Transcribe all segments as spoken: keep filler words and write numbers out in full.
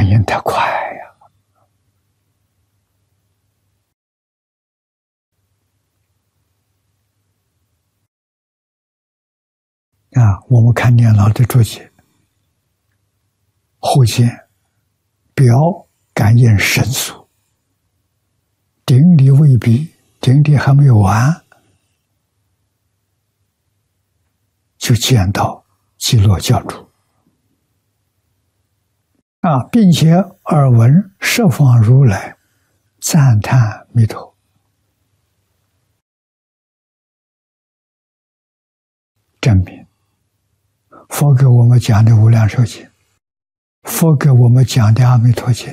反应太快呀！啊，我们看年老的注解，后见表感应神速，定力未毕，定力还没有完，就见到极乐教主啊，并且耳闻十方如来赞叹弥陀，证明佛给我们讲的《无量寿经》，佛给我们讲的《阿弥陀经》，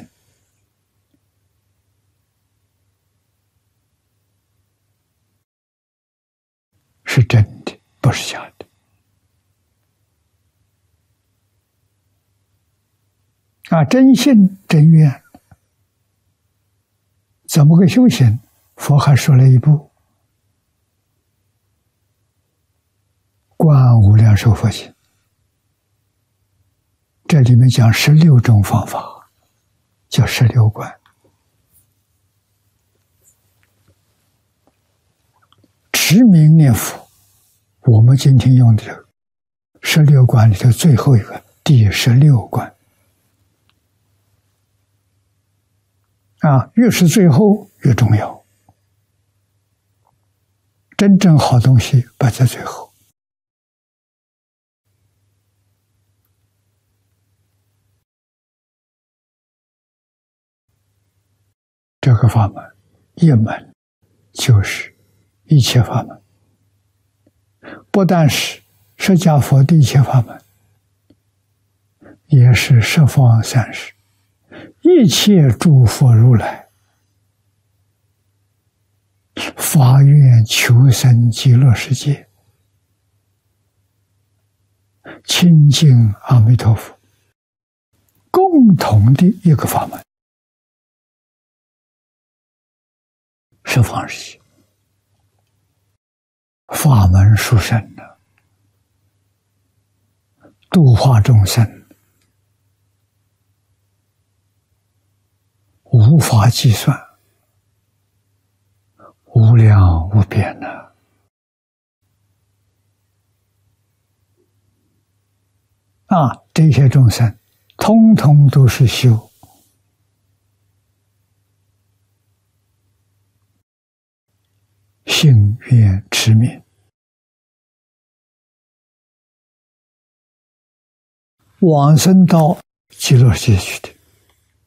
是真的，不是假的。啊，真信真愿，怎么个修行？佛还说了一部《观无量寿佛经》，这里面讲十六种方法，叫十六观。持名念佛，我们今天用的这个十六观里头最后一个第十六观。啊，越是最后越重要。真正好东西摆在最后。这个法门，一门就是一切法门，不但是释迦佛的一切法门，也是十方三世一切诸佛如来发愿求生极乐世界，亲近阿弥陀佛共同的一个法门。十方世界法门殊胜的，度化众生无法计算，无量无边的。啊，这些众生通通都是修信愿持名，往生到极乐世界去的。